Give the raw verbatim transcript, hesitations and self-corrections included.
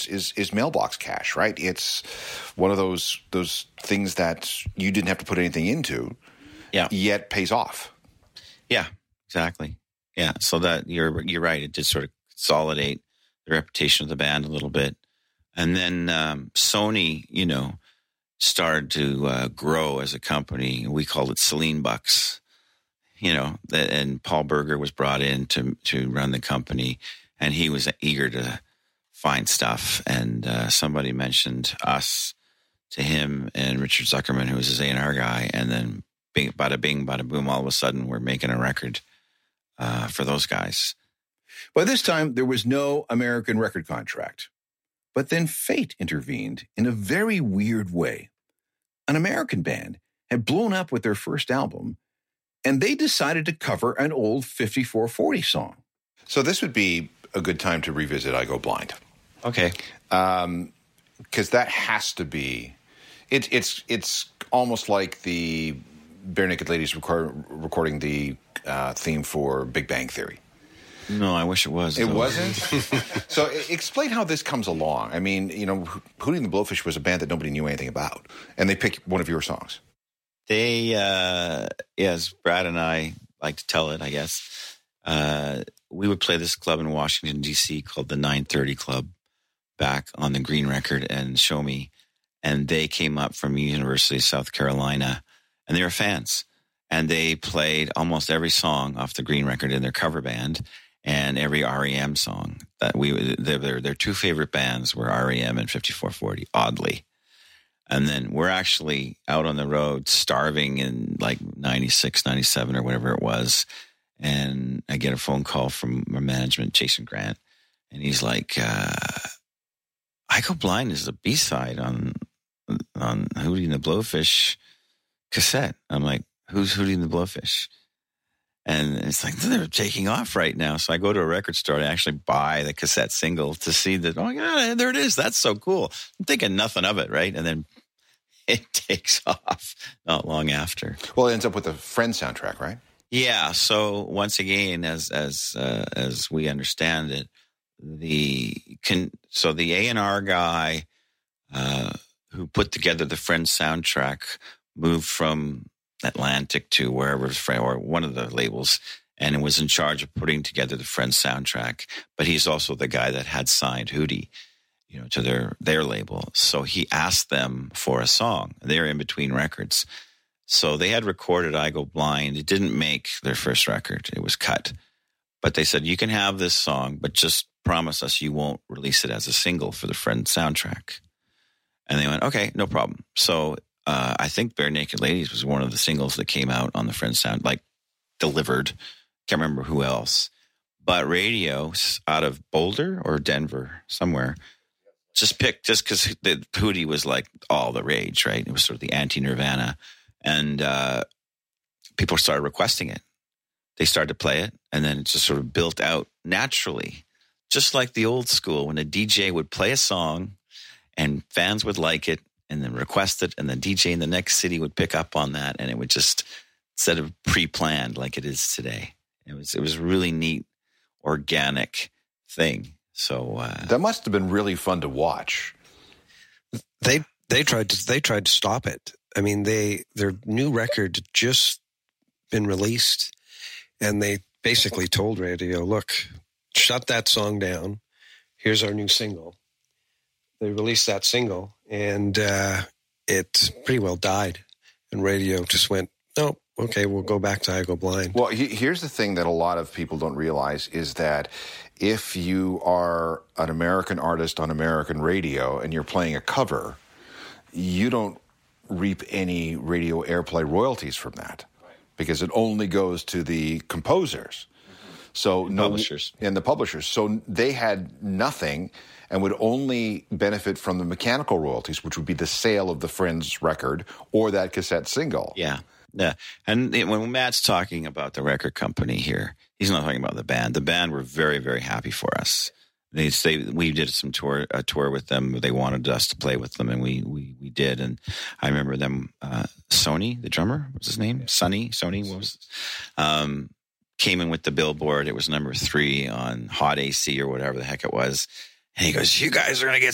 is is is mailbox cash, right? It's one of those those things that you didn't have to put anything into, yeah, yet pays off. Yeah, exactly. Yeah, so that you're you're right. It did sort of consolidate the reputation of the band a little bit, and then um, Sony, you know, started to uh, grow as a company. We called it Celine Bucks, you know, and Paul Berger was brought in to to run the company, and he was eager to find stuff. And uh, somebody mentioned us to him and Richard Zuckerman, who was his A and R guy, and then bing, bada bing, bada boom, all of a sudden we're making a record uh, for those guys. By this time, there was no American record contract. But then fate intervened in a very weird way. An American band had blown up with their first album, and they decided to cover an old fifty-four forty song. So this would be a good time to revisit I Go Blind. Okay. Um, because that has to be, it, it's it's almost like the Bare Naked Ladies record, recording the uh, theme for Big Bang Theory. No, I wish it was. It though. wasn't? So explain how this comes along. I mean, you know, Hootie and the Blowfish was a band that nobody knew anything about, and they picked one of your songs. They, uh, yes, Brad and I like to tell it, I guess. Uh, we would play this club in Washington, D C called the nine thirty Club back on the Green Record and Show Me. And they came up from University of South Carolina, and they were fans. And they played almost every song off the Green Record in their cover band. And every R E M song that we, their, their two favorite bands were R E M and fifty-four forty, oddly. And then we're actually out on the road starving in like ninety-six, ninety-seven or whatever it was. And I get a phone call from my management, Jason Grant. And he's like, uh, I Go Blind is the B-side on, on Hootie and the Blowfish cassette. I'm like, who's Hootie and the Blowfish? And it's like, they're taking off right now. So I go to a record store and actually buy the cassette single to see that, oh, my God, there it is. That's so cool. I'm thinking nothing of it, right? And then it takes off not long after. Well, it ends up with a Friends soundtrack, right? Yeah. So once again, as as uh, as we understand it, the can so the A and R guy uh, who put together the Friends soundtrack moved from Atlantic to wherever, or one of the labels, and was in charge of putting together the Friends soundtrack. But he's also the guy that had signed Hootie, you know, to their their label. So he asked them for a song. They're in between records, so they had recorded "I Go Blind." It didn't make their first record; it was cut. But they said, "You can have this song, but just promise us you won't release it as a single for the Friends soundtrack." And they went, "Okay, no problem." So. Uh, I think Bare Naked Ladies was one of the singles that came out on the Friends sound, like delivered. Can't remember who else. But radio out of Boulder or Denver, somewhere, just picked, just because Hootie was like all the rage, right? It was sort of the anti-Nirvana. And uh, people started requesting it. They started to play it, and then it just sort of built out naturally. Just like the old school, when a D J would play a song and fans would like it, and then request it, and the D J in the next city would pick up on that, and it would just, instead of pre-planned like it is today, it was it was a really neat, organic thing. So uh, that must have been really fun to watch. They they tried to they tried to stop it. I mean, they their new record had just been released, and they basically told radio, "Look, shut that song down. Here's our new single." They released that single, and uh, it pretty well died. And radio just went, "No, okay, we'll go back to I Go Blind." Well, he, here's the thing that a lot of people don't realize is that if you are an American artist on American radio and you're playing a cover, you don't reap any radio airplay royalties from that, because it only goes to the composers. So and no publishers. And the publishers. So they had nothing and would only benefit from the mechanical royalties, which would be the sale of the Friends record or that cassette single. Yeah. Yeah. And it, when Matt's talking about the record company here, he's not talking about the band. The band were very, very happy for us. They say we did some tour, a tour with them. They wanted us to play with them, and we we, we did. And I remember them, uh, Sony, the drummer, what's his name? Sonny, Sony, what was um, came in with the Billboard. It was number three on Hot A C or whatever the heck it was. And he goes, "You guys are going to get